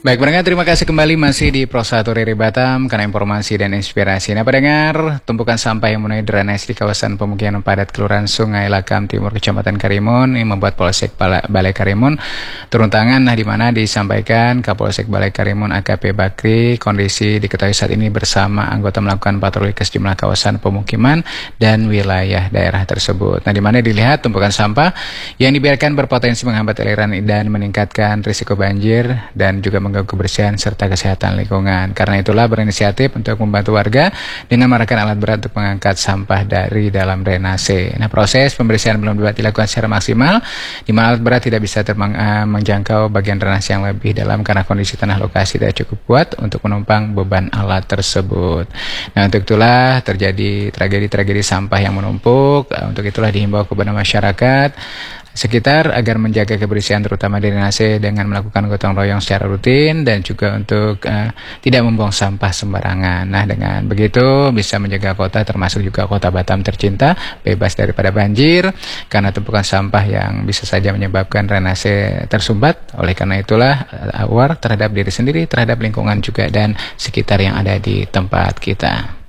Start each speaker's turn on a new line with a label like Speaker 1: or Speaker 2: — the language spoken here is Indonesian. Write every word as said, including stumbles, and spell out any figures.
Speaker 1: Baik pendengar, terima kasih kembali masih di Pro satu Riri Batam karena informasi dan inspirasi. Nah pendengar, tumpukan sampah yang memenuhi drainase di kawasan pemukiman padat Kelurahan Sungai Lakam Timur Kecamatan Karimun ini membuat Polsek Balai Karimun turun tangan. Nah di mana disampaikan Kapolsek Balai Karimun A K P Bakri, kondisi diketahui saat ini bersama anggota melakukan patroli ke sejumlah kawasan pemukiman dan wilayah daerah tersebut. Nah di mana dilihat tumpukan sampah yang dibiarkan berpotensi menghambat aliran dan meningkatkan risiko banjir dan juga mengganggu kebersihan serta kesehatan lingkungan. Karena itulah berinisiatif untuk membantu warga dengan mengerahkan alat berat untuk mengangkat sampah dari dalam drainase. Nah, proses pembersihan belum dapat dilakukan secara maksimal, di mana alat berat tidak bisa termang, uh, menjangkau bagian drainase yang lebih dalam karena kondisi tanah lokasi tidak cukup kuat untuk menumpang beban alat tersebut. Nah, untuk itulah terjadi tragedi-tragedi sampah yang menumpuk. Uh, untuk itulah dihimbau kepada masyarakat sekitar agar menjaga kebersihan terutama drainase dengan melakukan gotong royong secara rutin dan juga untuk uh, tidak membuang sampah sembarangan. Nah dengan begitu bisa menjaga kota termasuk juga kota Batam tercinta bebas daripada banjir karena tumpukan sampah yang bisa saja menyebabkan drainase tersumbat. Oleh karena itulah uh, aware terhadap diri sendiri, terhadap lingkungan juga dan sekitar yang ada di tempat kita.